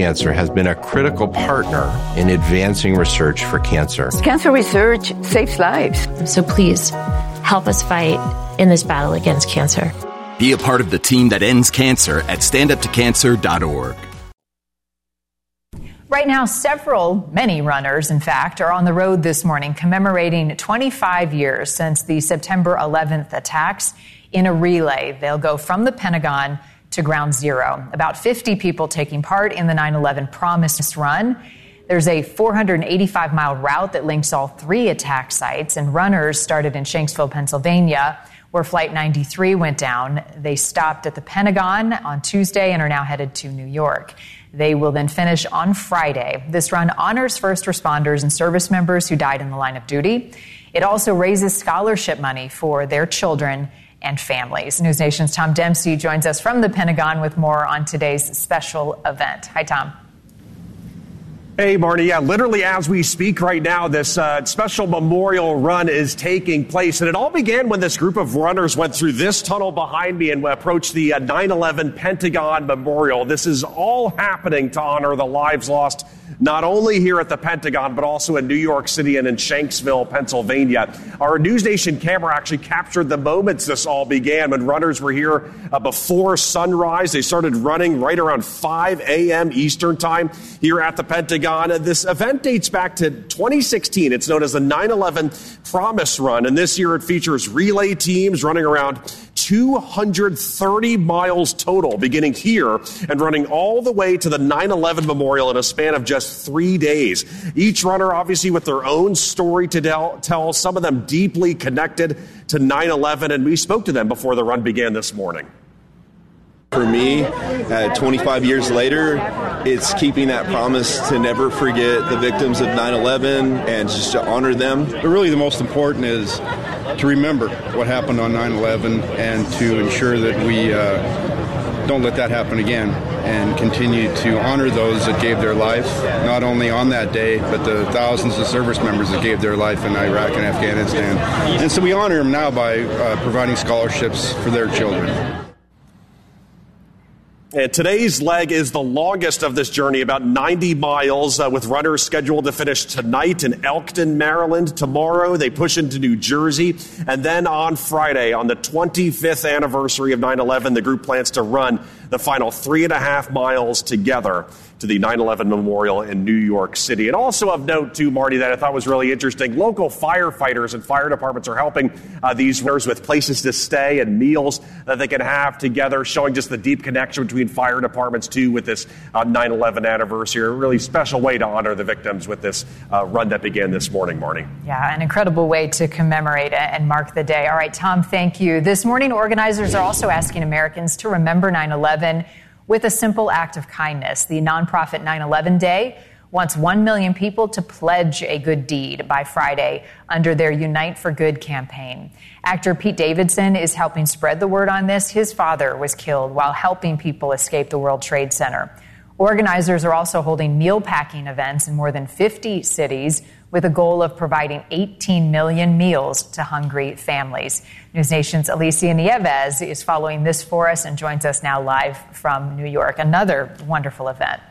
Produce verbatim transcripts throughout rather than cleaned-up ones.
Cancer has been a critical partner in advancing research for cancer. Cancer research saves lives. So please, help us fight in this battle against cancer. Be a part of the team that ends cancer at stand up to cancer dot org. Right now, several, many runners, in fact, are on the road this morning commemorating twenty-five years since the September eleventh attacks in a relay. They'll go from the Pentagon to Ground Zero. About fifty people taking part in the nine eleven Promise Run. There's a four hundred eighty-five mile route that links all three attack sites, and runners started in Shanksville, Pennsylvania, where Flight ninety-three went down. They stopped at the Pentagon on Tuesday and are now headed to New York. They will then finish on Friday. This run honors first responders and service members who died in the line of duty. It also raises scholarship money for their children and families. News Nation's Tom Dempsey joins us from the Pentagon with more on today's special event. Hi, Tom. Hey, Marty. Yeah, literally as we speak right now, this uh, special memorial run is taking place. And it all began when this group of runners went through this tunnel behind me and approached the uh, nine eleven Pentagon Memorial. This is all happening to honor the lives lost not only here at the Pentagon, but also in New York City and in Shanksville, Pennsylvania. Our News Nation camera actually captured the moments this all began when runners were here uh, before sunrise. They started running right around five a.m. Eastern time here at the Pentagon. This event dates back to twenty sixteen. It's known as the nine eleven Promise Run, and this year it features relay teams running around two hundred thirty miles total, beginning here and running all the way to the nine eleven Memorial in a span of just three days. Each runner, obviously, with their own story to tell, some of them deeply connected to nine eleven, and we spoke to them before the run began this morning. For me, uh, twenty-five years later, it's keeping that promise to never forget the victims of nine eleven and just to honor them. But really the most important is to remember what happened on nine eleven and to ensure that we uh, don't let that happen again and continue to honor those that gave their life, not only on that day, but the thousands of service members that gave their life in Iraq and Afghanistan. And so we honor them now by uh, providing scholarships for their children. And today's leg is the longest of this journey, about ninety miles, uh, with runners scheduled to finish tonight in Elkton, Maryland. Tomorrow, they push into New Jersey. And then on Friday, on the twenty-fifth anniversary of nine eleven, the group plans to run the final three and a half miles together to the nine eleven Memorial in New York City. And also of note, too, Marty, that I thought was really interesting, local firefighters and fire departments are helping uh, these runners with places to stay and meals that they can have together, showing just the deep connection between fire departments, too, with this uh, nine eleven anniversary. A really special way to honor the victims with this uh, run that began this morning, Marty. Yeah, an incredible way to commemorate and mark the day. All right, Tom, thank you. This morning, organizers are also asking Americans to remember nine eleven with a simple act of kindness. The nonprofit nine eleven Day wants one million people to pledge a good deed by Friday under their Unite for Good campaign. Actor Pete Davidson is helping spread the word on this. His father was killed while helping people escape the World Trade Center. Organizers are also holding meal packing events in more than fifty cities with a goal of providing eighteen million meals to hungry families. News Nation's Alicia Nieves is following this for us and joins us now live from New York. Another wonderful event.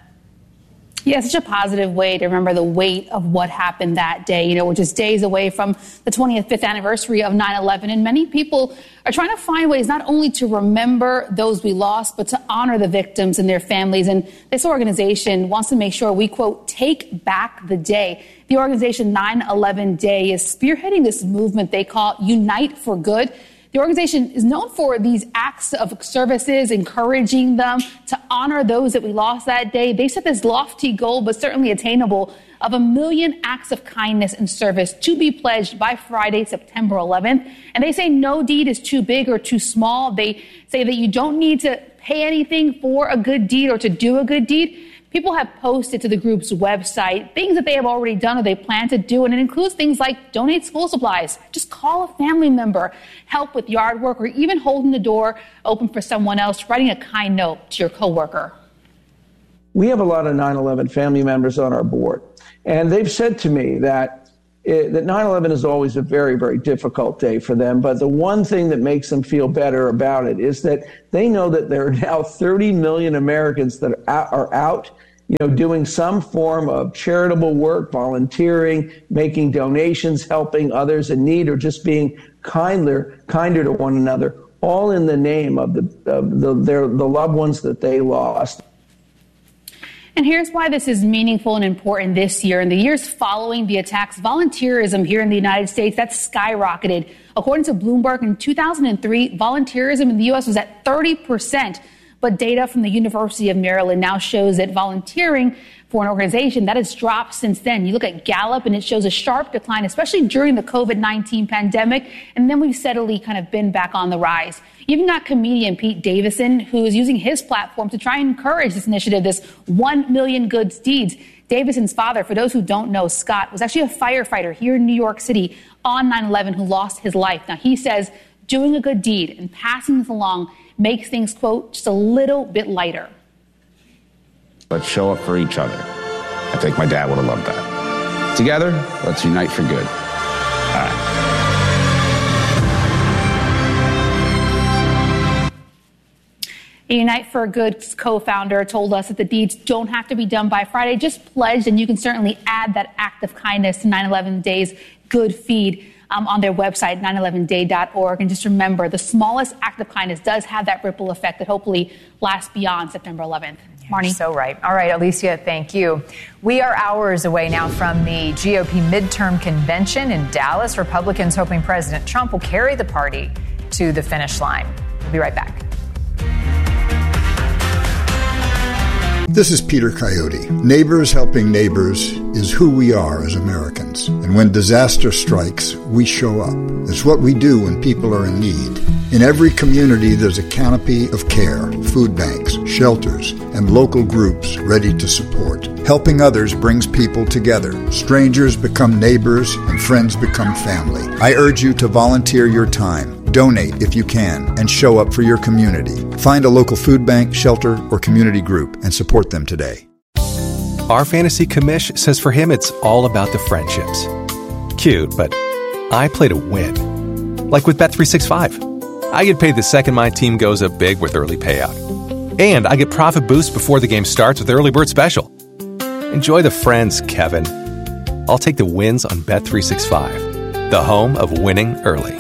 Yeah, such a positive way to remember the weight of what happened that day. You know, we're just days away from the twenty-fifth anniversary of nine eleven, and many people are trying to find ways not only to remember those we lost, but to honor the victims and their families. And this organization wants to make sure we, quote, take back the day. The organization nine eleven Day is spearheading this movement they call Unite for Good. The organization is known for these acts of services, encouraging them to honor those that we lost that day. They set this lofty goal, but certainly attainable, of a million acts of kindness and service to be pledged by Friday, September eleventh. And they say no deed is too big or too small. They say that you don't need to pay anything for a good deed or to do a good deed. People have posted to the group's website things that they have already done or they plan to do, and it includes things like donate school supplies, just call a family member, help with yard work, or even holding the door open for someone else, writing a kind note to your coworker. We have a lot of nine eleven family members on our board, and they've said to me that it, that nine eleven is always a very, very difficult day for them, but the one thing that makes them feel better about it is that they know that there are now thirty million Americans that are out you know, doing some form of charitable work, volunteering, making donations, helping others in need, or just being kinder, kinder to one another, all in the name of the of the their the loved ones that they lost. And here's why this is meaningful and important this year. In the years following the attacks, volunteerism here in the United States, that's skyrocketed. According to Bloomberg, in two thousand three, volunteerism in the U S was at thirty percent. But data from the University of Maryland now shows that volunteering for an organization, that has dropped since then. You look at Gallup and it shows a sharp decline, especially during the COVID nineteen pandemic. And then we've steadily kind of been back on the rise. You even got comedian Pete Davidson, who is using his platform to try and encourage this initiative, this one million good deeds. Davidson's father, for those who don't know, Scott, was actually a firefighter here in New York City on nine eleven who lost his life. Now, he says doing a good deed and passing this along makes things, quote, just a little bit lighter. Let's show up for each other. I think my dad would have loved that. Together, let's unite for good. All right. A Unite for Good co-founder told us that the deeds don't have to be done by Friday. Just pledge, and you can certainly add that act of kindness to nine eleven Day's Good feed um, on their website, nine eleven day dot org. And just remember, the smallest act of kindness does have that ripple effect that hopefully lasts beyond September eleventh. Marnie? You're so right. All right, Alicia, thank you. We are hours away now from the G O P midterm convention in Dallas. Republicans hoping President Trump will carry the party to the finish line. We'll be right back. This is Peter Coyote. Neighbors helping neighbors is who we are as Americans. And when disaster strikes, we show up. It's what we do when people are in need. In every community, there's a canopy of care, food banks, shelters, and local groups ready to support. Helping others brings people together. Strangers become neighbors, and friends become family. I urge you to volunteer your time. Donate if you can, and show up for your community. Find a local food bank, shelter, or community group and support them today. Our fantasy commish says for him it's all about the friendships. Cute, but I play to win. Like with Bet three sixty-five. I get paid the second my team goes up big with early payout. And I get profit boost before the game starts with Early Bird Special. Enjoy the friends, Kevin. I'll take the wins on Bet three sixty-five, the home of winning early.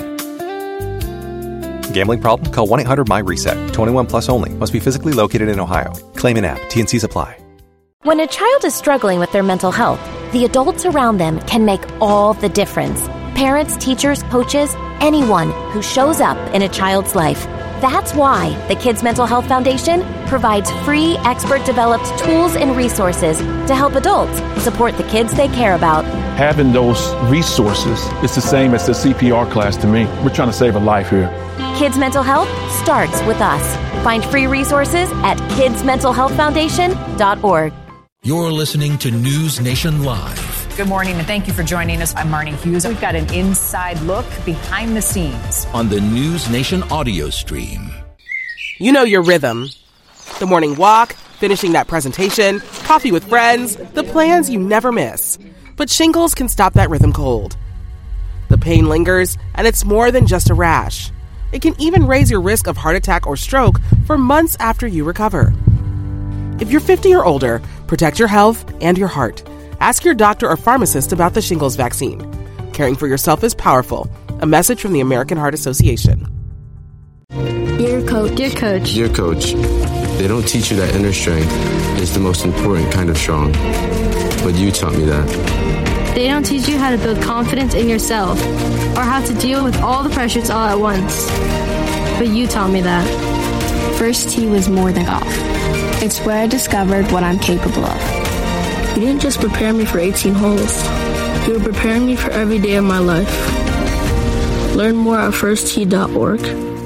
Gambling problem? Call one eight hundred M Y reset. twenty-one plus only. Must be physically located in Ohio. Claim in app. T and C's apply. When a child is struggling with their mental health, the adults around them can make all the difference. Parents, teachers, coaches, anyone who shows up in a child's life. That's why the Kids Mental Health Foundation provides free, expert-developed tools and resources to help adults support the kids they care about. Having those resources is the same as the C P R class to me. We're trying to save a life here. Kids Mental Health starts with us. Find free resources at kids mental health foundation dot org. You're listening to News Nation Live. Good morning, and thank you for joining us. I'm Marnie Hughes. We've got an inside look behind the scenes on the News Nation audio stream. You know your rhythm. The morning walk, finishing that presentation, coffee with friends, the plans you never miss. But shingles can stop that rhythm cold. The pain lingers, and it's more than just a rash. It can even raise your risk of heart attack or stroke for months after you recover. If you're fifty or older, protect your health and your heart. Ask your doctor or pharmacist about the shingles vaccine. Caring for yourself is powerful. A message from the American Heart Association. Dear Coach. Dear Coach. Dear Coach, they don't teach you that inner strength is the most important kind of strong. But you taught me that. They don't teach you how to build confidence in yourself or how to deal with all the pressures all at once. But you taught me that. First tee was more than golf. It's where I discovered what I'm capable of. You didn't just prepare me for eighteen holes. You were preparing me for every day of my life. Learn more at first tee dot org.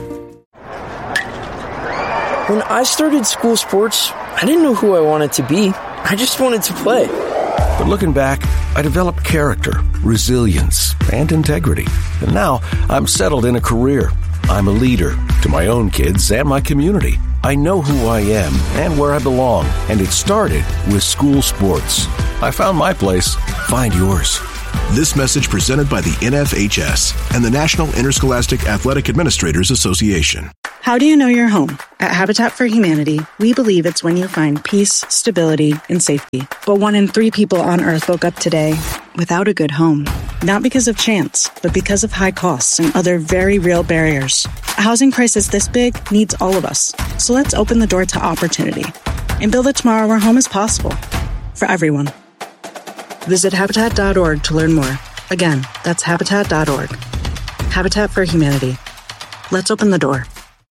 When I started school sports, I didn't know who I wanted to be. I just wanted to play. But looking back, I developed character, resilience, and integrity. And now I'm settled in a career. I'm a leader to my own kids and my community. I know who I am and where I belong, and it started with school sports. I found my place. Find yours. This message presented by the N F H S and the National Interscholastic Athletic Administrators Association. How do you know you're home? At Habitat for Humanity, we believe it's when you find peace, stability, and safety. But one in three people on Earth woke up today without a good home. Not because of chance, but because of high costs and other very real barriers. A housing crisis this big needs all of us. So let's open the door to opportunity and build a tomorrow where home is possible for everyone. Visit Habitat dot org to learn more. Again, that's Habitat dot org. Habitat for Humanity. Let's open the door.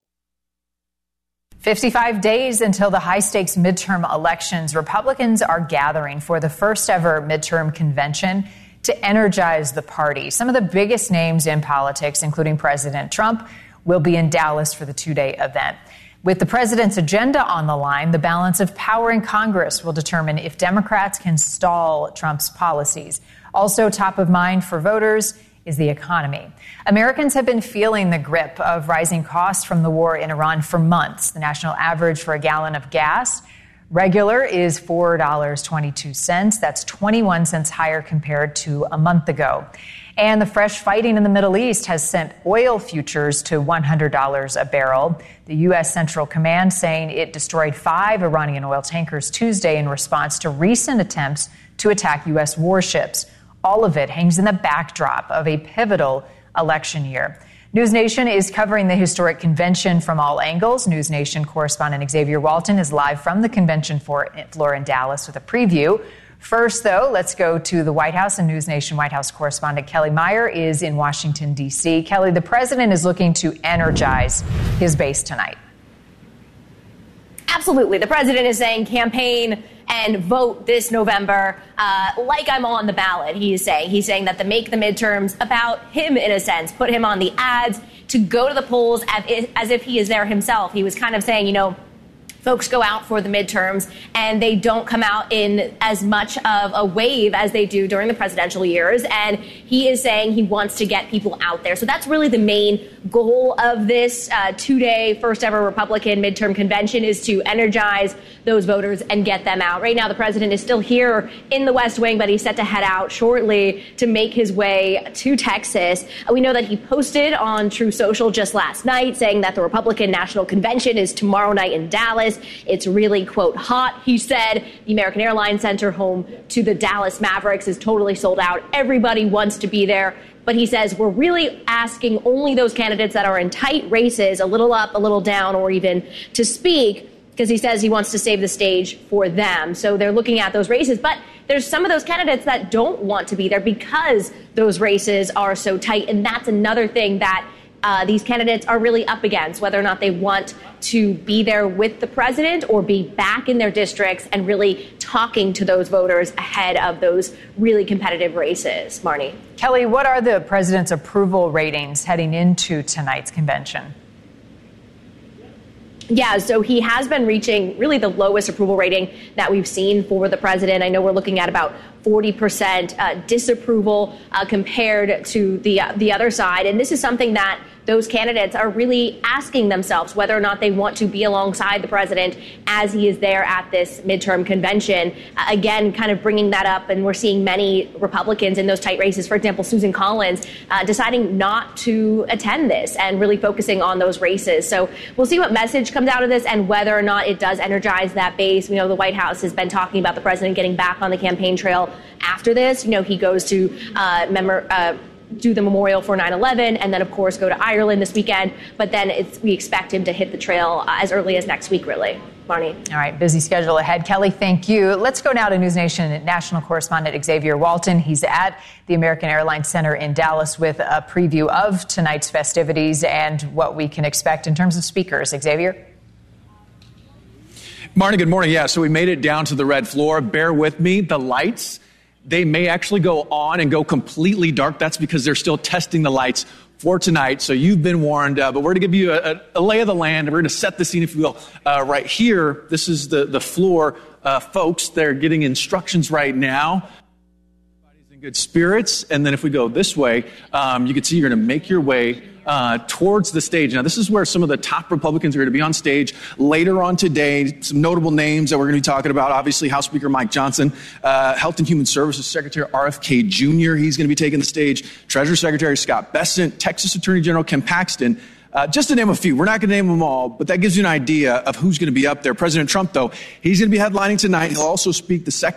fifty-five days until the high-stakes midterm elections, Republicans are gathering for the first-ever midterm convention to energize the party. Some of the biggest names in politics, including President Trump, will be in Dallas for the two-day event. With the president's agenda on the line, the balance of power in Congress will determine if Democrats can stall Trump's policies. Also top of mind for voters is the economy. Americans have been feeling the grip of rising costs from the war in Iran for months. The national average for a gallon of gas regular is four dollars and twenty-two cents. That's twenty-one cents higher compared to a month ago. And the fresh fighting in the Middle East has sent oil futures to one hundred dollars a barrel. The U S Central Command saying it destroyed five Iranian oil tankers Tuesday in response to recent attempts to attack U S warships. All of it hangs in the backdrop of a pivotal election year. News Nation is covering the historic convention from all angles. News Nation correspondent Xavier Walton is live from the convention floor in Dallas with a preview. First, though, let's go to the White House, and News Nation White House correspondent Kelly Meyer is in Washington, D C. Kelly, the president is looking to energize his base tonight. Absolutely. The president is saying campaign and vote this November uh, like I'm on the ballot, he is saying. He's saying that the make the midterms about him, in a sense, put him on the ads to go to the polls as if, as if he is there himself. He was kind of saying, you know, folks go out for the midterms and they don't come out in as much of a wave as they do during the presidential years. And he is saying he wants to get people out there. So that's really the main goal of this uh, two-day first ever Republican midterm convention, is to energize those voters and get them out. Right now, the president is still here in the West Wing, but he's set to head out shortly to make his way to Texas. We know that he posted on True Social just last night saying that the Republican National Convention is tomorrow night in Dallas. It's really, quote, hot. He said the American Airlines Center, home to the Dallas Mavericks, is totally sold out. Everybody wants to be there. But he says we're really asking only those candidates that are in tight races, a little up, a little down, or even to speak, because he says he wants to save the stage for them. So they're looking at those races. But there's some of those candidates that don't want to be there because those races are so tight. And that's another thing that Uh, these candidates are really up against, whether or not they want to be there with the president or be back in their districts and really talking to those voters ahead of those really competitive races. Marnie. Kelly, what are the president's approval ratings heading into tonight's convention? Yeah, so he has been reaching really the lowest approval rating that we've seen for the president. I know we're looking at about forty percent uh, disapproval uh, compared to the uh, the other side. And this is something that those candidates are really asking themselves, whether or not they want to be alongside the president as he is there at this midterm convention. Uh, again, kind of bringing that up. And we're seeing many Republicans in those tight races, for example, Susan Collins, uh, deciding not to attend this and really focusing on those races. So we'll see what message comes out of this and whether or not it does energize that base. We know the White House has been talking about the president getting back on the campaign trail after this. You know, he goes to uh, member, uh, do the memorial for nine eleven and then, of course, go to Ireland this weekend. But then it's, we expect him to hit the trail uh, as early as next week, really. Marnie. All right. Busy schedule ahead. Kelly, thank you. Let's go now to News Nation national correspondent Xavier Walton. He's at the American Airlines Center in Dallas with a preview of tonight's festivities and what we can expect in terms of speakers. Xavier? Marnie, good morning. Yeah, so we made it down to the red floor. Bear with me. The lights, they may actually go on and go completely dark. That's because they're still testing the lights for tonight. So you've been warned, uh, but we're going to give you a, a lay of the land. We're going to set the scene, if you will. Uh, right here, this is the, the floor. Uh, folks, they're getting instructions right now. Everybody's in good spirits. And then if we go this way, um, you can see you're going to make your way Uh, towards the stage. Now, this is where some of the top Republicans are going to be on stage later on today. Some notable names that we're going to be talking about. Obviously, House Speaker Mike Johnson, uh, Health and Human Services Secretary R F K Junior He's going to be taking the stage. Treasury Secretary Scott Bessent, Texas Attorney General Ken Paxton. Uh, just to name a few. We're not going to name them all, but that gives you an idea of who's going to be up there. President Trump, though, he's going to be headlining tonight. He'll also speak the second